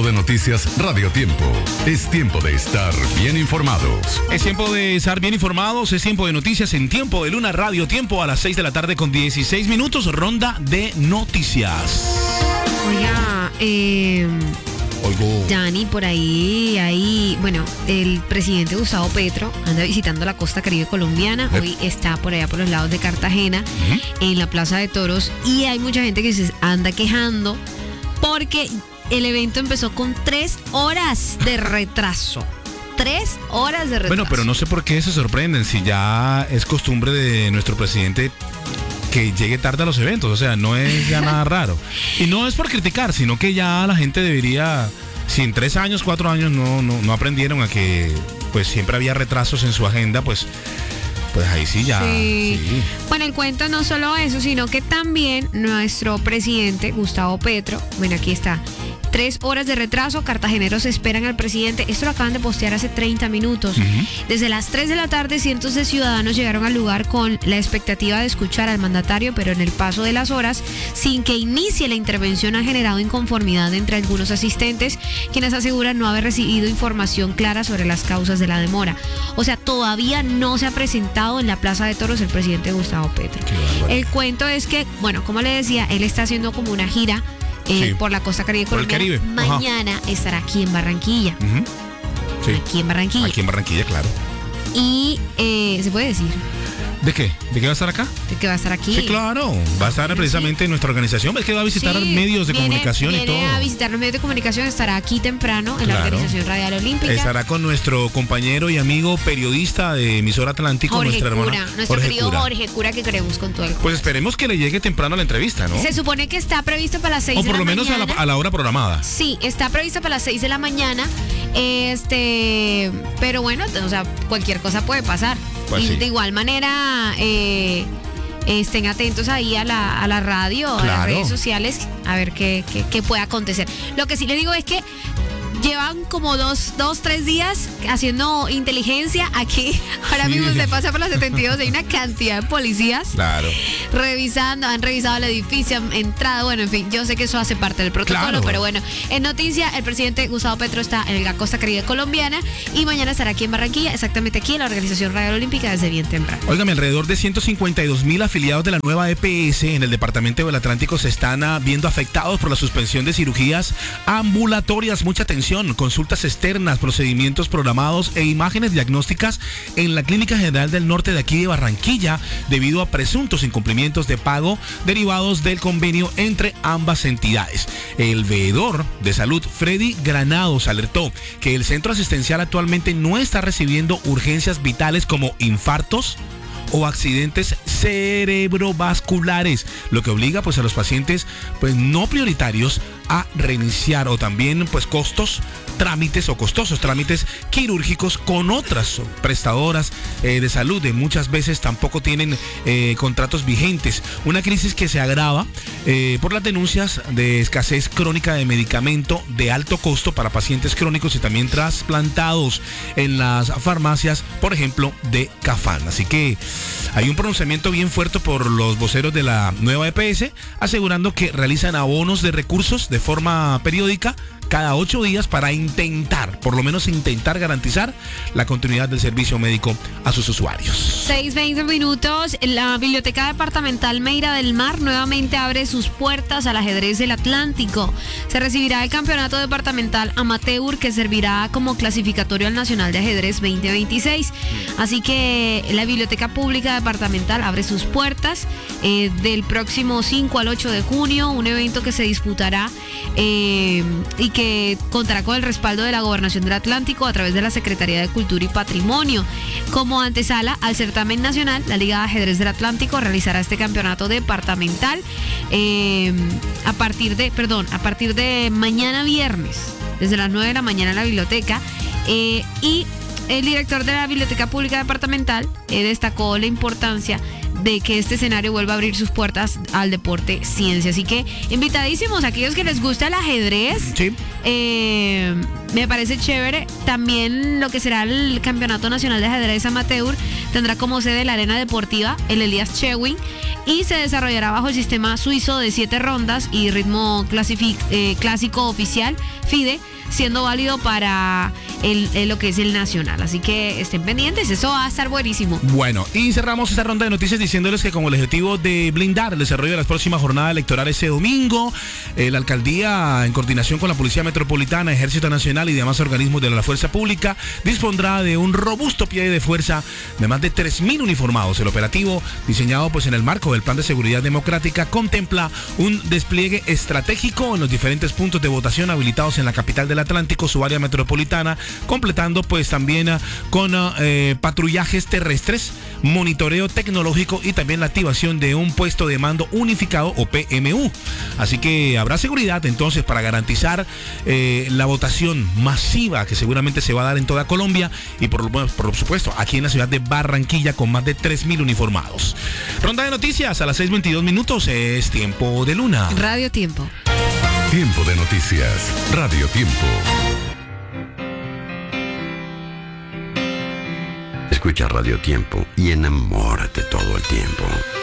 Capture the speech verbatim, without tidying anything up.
tiempo de noticias Radio Tiempo. Es tiempo de estar bien informados. Es tiempo de estar bien informados, es tiempo de noticias en Tiempo de Luna Radio Tiempo a las seis de la tarde con dieciséis minutos, ronda de noticias. Oiga, eh... Oigo. Dani, por ahí, ahí, bueno, el presidente Gustavo Petro anda visitando la costa caribe colombiana. Yep. Hoy está por allá por los lados de Cartagena, Uh-huh. en la Plaza de Toros, y hay mucha gente que se anda quejando porque el evento empezó con tres horas de retraso. Tres horas de retraso. Bueno, pero no sé por qué se sorprenden si ya es costumbre de nuestro presidente que llegue tarde a los eventos, o sea, no es ya nada raro. Y no es por criticar, sino que ya la gente debería, si en tres años, cuatro años no, no, no aprendieron a que pues siempre había retrasos en su agenda, pues, pues ahí sí ya. Sí. Sí. Bueno, el cuento no solo eso, sino que también nuestro presidente Gustavo Petro, bueno, aquí está. Tres horas de retraso, cartageneros esperan al presidente. Esto lo acaban de postear hace treinta minutos. Uh-huh. Desde las tres de la tarde, cientos de ciudadanos llegaron al lugar con la expectativa de escuchar al mandatario, pero en el paso de las horas, sin que inicie la intervención, ha generado inconformidad entre algunos asistentes, quienes aseguran no haber recibido información clara sobre las causas de la demora. O sea, todavía no se ha presentado en la Plaza de Toros el presidente Gustavo Petro. El cuento es que, bueno, como le decía, él está haciendo como una gira Eh, Sí. por la costa caribe Por el colombiana. Caribe. Ajá. Mañana estará aquí en Barranquilla. Uh-huh. Sí. Aquí en Barranquilla. Aquí en Barranquilla, claro. Y eh, se puede decir ¿De qué? ¿De qué va a estar acá? de que va a estar aquí. Sí, claro. Va a estar precisamente en nuestra organización. Es que va a visitar Sí, medios de viene- comunicación y viene todo. a visitar los medios de comunicación, estará aquí temprano en la Claro. Organización Radial Olímpica. Estará con nuestro compañero y amigo periodista de Emisora Atlántico, Jorge nuestra hermana Cura, nuestro Jorge querido Cura. Jorge Cura, que queremos con todo el Pues esperemos que le llegue temprano a la entrevista, ¿no? Se supone que está previsto para las seis O de por la lo menos a la, mañana. a la hora programada. Sí, está previsto para las seis de la mañana. Este, pero bueno, o sea, cualquier cosa puede pasar. Pues y sí. de igual manera, eh, estén atentos ahí a la, a la radio, a las Claro. redes sociales, a ver qué, qué, qué puede acontecer. Lo que sí les digo es que llevan como dos, dos, tres días haciendo inteligencia aquí. Ahora Sí. mismo se pasa por la setenta y dos, hay una cantidad de policías Claro. revisando, han revisado el edificio, han entrado, bueno, en fin, yo sé que eso hace parte del protocolo, Claro. pero bueno, en noticia, el presidente Gustavo Petro está en la costa caribe colombiana y mañana estará aquí en Barranquilla, exactamente aquí en la Organización Radial Olímpica desde bien temprano. Óigame, alrededor de ciento cincuenta y dos mil afiliados de la nueva E P S en el departamento del Atlántico se están ah, viendo afectados por la suspensión de cirugías ambulatorias. Mucha atención, consultas externas, procedimientos programados e imágenes diagnósticas en la Clínica General del Norte de aquí de Barranquilla debido a presuntos incumplimientos de pago derivados del convenio entre ambas entidades. El veedor de salud, Freddy Granados, alertó que el centro asistencial actualmente no está recibiendo urgencias vitales como infartos o accidentes cerebrovasculares, lo que obliga pues a los pacientes pues no prioritarios a reiniciar, o también pues costos, trámites o costosos trámites quirúrgicos con otras prestadoras eh, de salud. De muchas veces tampoco tienen eh, contratos vigentes. Una crisis que se agrava eh, por las denuncias de escasez crónica de medicamento de alto costo para pacientes crónicos y también trasplantados en las farmacias, por ejemplo, de Cafán. Así que hay un pronunciamiento bien fuerte por los voceros de la nueva E P S, asegurando que realizan abonos de recursos de forma periódica cada ocho días para intentar, por lo menos intentar garantizar la continuidad del servicio médico a sus usuarios. seis veinte minutos, la Biblioteca Departamental Meira del Mar nuevamente abre sus puertas al ajedrez del Atlántico. Se recibirá el Campeonato Departamental Amateur que servirá como clasificatorio al Nacional de Ajedrez veinte veintiséis. Así que la Biblioteca Pública Departamental abre sus puertas eh, del próximo cinco al ocho de junio, un evento que se disputará eh, y que que contará con el respaldo de la Gobernación del Atlántico a través de la Secretaría de Cultura y Patrimonio. Como antesala al certamen nacional, la Liga de Ajedrez del Atlántico realizará este campeonato departamental eh, a partir de, perdón, a partir de mañana viernes, desde las nueve de la mañana en la biblioteca, eh, y el director de la Biblioteca Pública Departamental eh, destacó la importancia de que este escenario vuelva a abrir sus puertas al deporte ciencia. Así que invitadísimos a aquellos que les gusta el ajedrez. Sí. Eh, me parece chévere. También lo que será el Campeonato Nacional de Ajedrez Amateur tendrá como sede la Arena Deportiva, el Elías Chewin, y se desarrollará bajo el sistema suizo de siete rondas y ritmo clasific, eh, clásico oficial, FIDE, siendo válido para el, el, lo que es el nacional. Así que estén pendientes, eso va a estar buenísimo. Bueno, y cerramos esta ronda de noticias diciéndoles que con el objetivo de blindar el desarrollo de las próximas jornadas electorales ese domingo, eh, la alcaldía, en coordinación con la Policía Metropolitana, Ejército Nacional y demás organismos de la Fuerza Pública, dispondrá de un robusto pie de fuerza de más de tres mil uniformados. El operativo, diseñado pues en el marco del Plan de Seguridad Democrática, contempla un despliegue estratégico en los diferentes puntos de votación habilitados en la capital del Atlántico, su área metropolitana, completando pues también uh, con uh, eh, patrullajes terrestres, monitoreo tecnológico y también la activación de un puesto de mando unificado o P M U. Así que habrá seguridad entonces para garantizar eh, la votación masiva que seguramente se va a dar en toda Colombia y por, por supuesto aquí en la ciudad de Barranquilla con más de tres mil uniformados. Ronda de noticias a las seis veintidós minutos, es Tiempo de Luna. Radio Tiempo. Tiempo de noticias, Radio Tiempo. Escucha Radio Tiempo y enamórate todo el tiempo.